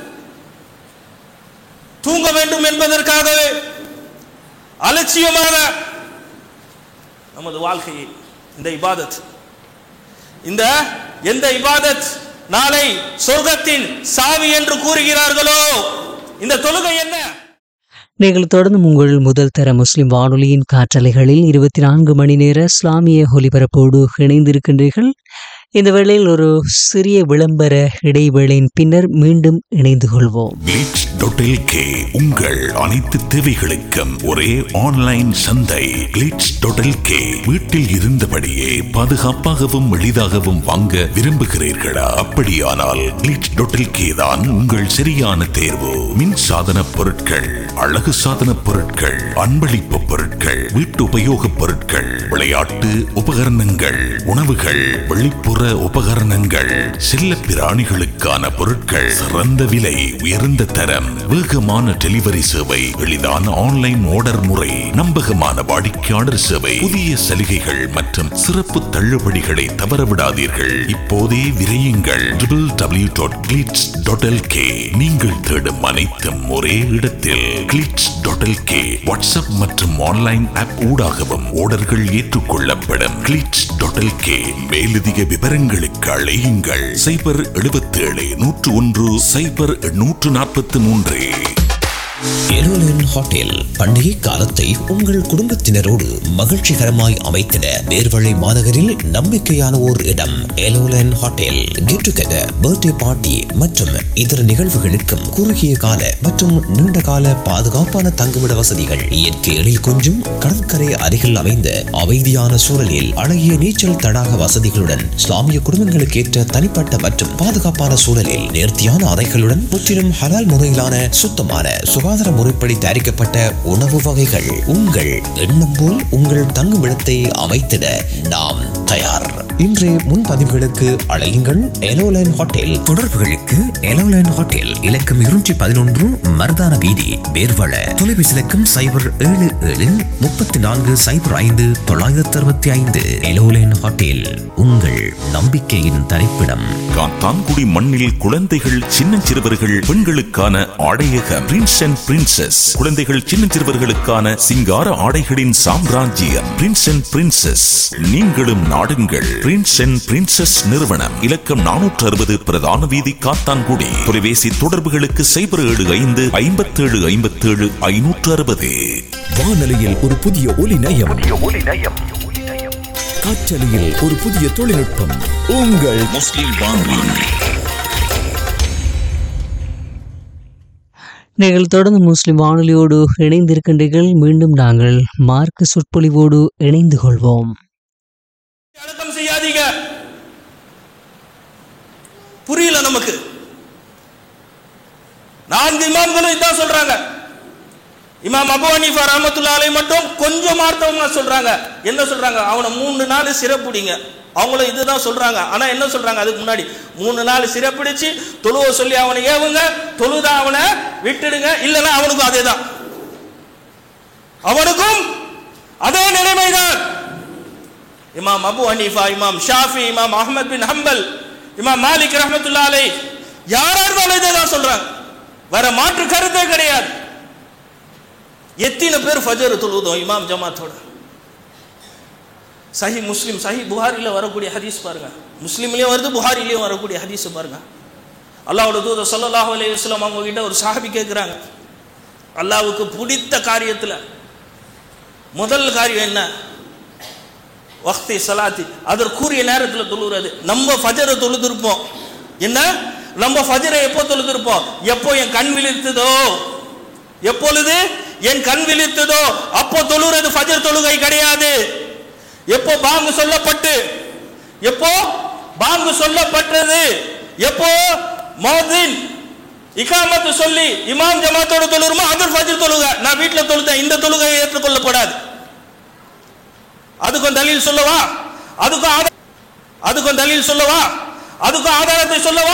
தூங்க வேண்டும் என்பதற்காகவே அலட்சியமாக நமது வாழ்க்கையை இந்த இபாதத், இந்த எந்த இபாதத் நாளை சொர்க்கத்தின் சாவி என்று கூறுகிறார்களோ இந்த தொழுகை என்ன? நீங்கள் தொடர்ந்து உங்கள் முதல் தர முஸ்லிம் வானொலியின் காற்றலைகளில் 24 மணி நேர இஸ்லாமிய ஒலிபரப்போடு இணைந்திருக்கின்றீர்கள். இந்த வேளையில் ஒரு சிறிய விளம்பர இடைவேளையின் பின்னர் மீண்டும் இணைந்து கொள்வோம். Glitch.lk உங்கள் அனைத்து தேவைகளுக்கும் ஒரே ஆன்லைன் சந்தை. Glitch.lk. வீட்டில் இருந்தபடியே பாதுகாப்பாகவும் எளிதாகவும் வாங்க விரும்புகிறீர்களா? அப்படியானால் Glitch.lk தான் உங்கள் சரியான தேர்வு. மின் சாதன பொருட்கள், அழகு சாதன பொருட்கள், அன்பளிப்பு பொருட்கள், வீட்டு உபயோக பொருட்கள், விளையாட்டு உபகரணங்கள், உணவுகள், வெளிப்புற உபகரணங்கள், செல்ல பிராணிகளுக்கான பொருட்கள், சிறந்த விலை, உயர்ந்த தரம், வேகமான டெலிவரி சேவை, எளிதான ஆன்லைன் ஆர்டர் முறை, நம்பகமான வாடிக்கையாளர் சேவை, புதிய சலுகைகள் மற்றும் சிறப்பு தள்ளுபடிகளை தவறவிடாதீர்கள். இப்போதே விரையுங்கள் www.glitch.lk. நீங்கள் தேடும் அனைத்தும் ஒரே இடத்தில். Glitch.lk. வாட்ஸ்அப் மற்றும் ஆன்லைன் ஆப் ஊடாகவும் ஆர்டர்கள் ஏற்றுக்கொள்ளப்படும். Glitch.lk. மேலதிக விவரங்களுக்கு அழையுங்கள் 077-101-0143. எலோலன் ஹோட்டல் பண்டிகை காலத்தை உங்கள் குடும்பத்தினரோடு மகிழ்ச்சிகரமாய் அமைத்திட நேர்வழி மாநகரில் நம்பிக்கையான ஓர் இடம். எலோலன் hotel get together, birthday party மற்றும் இதர நிகழ்வுகளுக்கும் குறுகிய கால மற்றும் நீண்ட கால பாதுகாப்பான தங்குமிட வசதிகள், இயற்கை எழில் கொஞ்சும் கடற்கரை அருகில் அமைந்த அமைதியான சூழலில் அழகிய நீச்சல் தடாக வசதிகளுடன், இஸ்லாமிய குடும்பங்களுக்கு ஏற்ற தனிப்பட்ட மற்றும் பாதுகாப்பான சூழலில் நேர்த்தியான அறைகளுடன், முற்றிலும் ஹலால் முறையிலான சுத்தமான சுகாதார முறைப்படி தயாரிக்கப்பட்ட உணவு வகைகள். உங்கள் எண்ணம் போல் உங்கள் தங்குமிடத்தை அமைத்திட நாம் தயார். இன்றைய முன்பதிவுகளுக்கு அழையுங்கள் எலோலைன் ஹோட்டல். தொடர்புகளுக்கு எலோலைன் ஹோட்டல் இலக்கம் 211 மர்தான வீதி, வேர்வள. தொலைபேசி இலக்கம் 077-3405-965. எலோலைன் ஹோட்டல், உங்கள் நம்பிக்கையின் தரிப்பிடம். காத்தான்குடி மண்ணில் குழந்தைகள், சின்னஞ்சிறுவர்கள், பெண்களுக்கான ஆடையகம் பிரின்ஸ் அண்ட் பிரின்சஸ். குழந்தைகள், சின்னஞ்சிறுவர்களுக்கான சிங்கார ஆடைகளின் சாம்ராஜ்யம் பிரின்ஸ் அண்ட் பிரின்சஸ். நீங்களும் நாடுங்கள் பிரின்ஸ் அண்ட் பிரின்சஸ் நிறுவனம். இலக்கம் 460 பிரதான வீதி, காத்தான்குடி. தொலைபேசி தொடர்புகளுக்கு 075-57-57-560. வானொலியில் ஒரு புதிய ஒலி நயம், காற்றலையில் ஒரு புதிய தொழில்நுட்பம். உங்கள் முஸ்லிம் வானொலி. நீங்கள் தொடர்ந்து முஸ்லிம் வானொலியோடு இணைந்திருக்கின்றீர்கள். மீண்டும் நாங்கள் மார்க்க சொற்பொழிவோடு இணைந்து கொள்வோம். அடக்கம் செய்யாதீங்க. புரியல நமக்கு. 4 இமாம்களும் இதான் சொல்றாங்க. இமாம் அபு ஹனீஃபா ரஹ்மத்துல்லாஹி அலைஹி மட்டும் கொஞ்சம் மார்த்தவங்க சொல்றாங்க. என்ன சொல்றாங்க? அவனை 3 நாள் சிறப்புடிங்க. அவங்களும் இதுதான் சொல்றாங்க. ஆனா என்ன சொல்றாங்க? அதுக்கு முன்னாடி 3 நாள் சிறப்பிடிச்சு தொழுவ சொல்லி அவனை ஏவுங்க, தொழுதா அவனை விட்டுடுங்க, இல்லைன்னா அவனுக்கும் அதேதான், அவனுக்கும் அதே நிலைமைதான். இமாம் அபு ஹனீஃபா, இமாம் ஷாஃபி, இமாம் அஹ்மத் பின் ஹம்பல், இமாம் மாலிக் ரஹ்மத்துல்லாஹி அலைஹி யாரா இருந்தாலும் இதேதான் சொல்றாங்க. வேற மாற்று கருத்தே கிடையாது. எத்தனை பேர் ஃபஜர் தொழுதோம் இமாம் ஜமாத்தோட? சஹி முஸ்லிம், சஹி புகாரில வரக்கூடிய ஹதீஸ் பாருங்க. முஸ்லிம்லயும் வருது, புகாரிலயும் வரக்கூடிய ஹதீஸ் பாருங்க. அல்லாஹ்வுடைய தூதர் ஸல்லல்லாஹு அலைஹி வஸல்லம் அவங்க கிட்ட ஒரு சஹாபி கேட்கிறாங்க, அல்லாஹ்வுக்கு பிடித்த காரியத்துல முதல் காரியம் என்ன? வக்தி ஸலாத்தி, அதற்குரிய நேரத்தில் தொழுகிறது. நம்ம ஃபஜரை தொழுதிருப்போம். என்ன? நம்ம ஃபஜரை எப்போ தொழுதிருப்போம்? எப்போ என் கண் விழித்ததோ, எப்பொழுது என் கண் விழித்ததோ அப்போ தொழுகிறது ஃபஜர் தொழுகை கிடையாது. எப்போ பாங்கு சொல்லப்பட்டு, எப்போ பாங்கு சொல்லப்பட்டது, எப்போ மௌதின் இகாமத்து சொல்லி இமாம் ஜமாத்தோட தொழுகிறோமோ அது ஃபஜர் தொழுகை. நான் வீட்டில் தொழுதேன், இந்த தொழுகை ஏற்றுக்கொள்ளப்படாது. அதுக்கும் தலீல் சொல்லவா? அதுக்கும் தலீல் சொல்லவா? அதுக்கும் ஆதாரத்தை சொல்லவா?